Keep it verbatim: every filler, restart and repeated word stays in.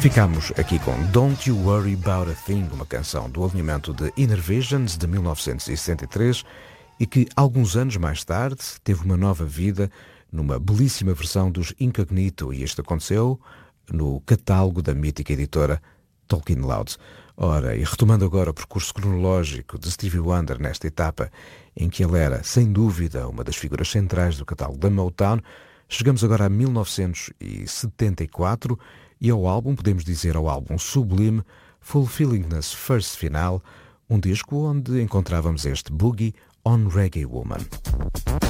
Ficamos aqui com Don't You Worry About a Thing, uma canção do alinhamento de Inner Visions de mil novecentos e sessenta e três e que, alguns anos mais tarde, teve uma nova vida numa belíssima versão dos Incognito, e isto aconteceu no catálogo da mítica editora Talking Loud. Ora, e retomando agora o percurso cronológico de Stevie Wonder nesta etapa em que ele era, sem dúvida, uma das figuras centrais do catálogo da Motown, chegamos agora a mil novecentos e setenta e quatro e ao álbum, podemos dizer ao álbum sublime, Fulfillingness First Final, um disco onde encontrávamos este Boogie on Reggae Woman.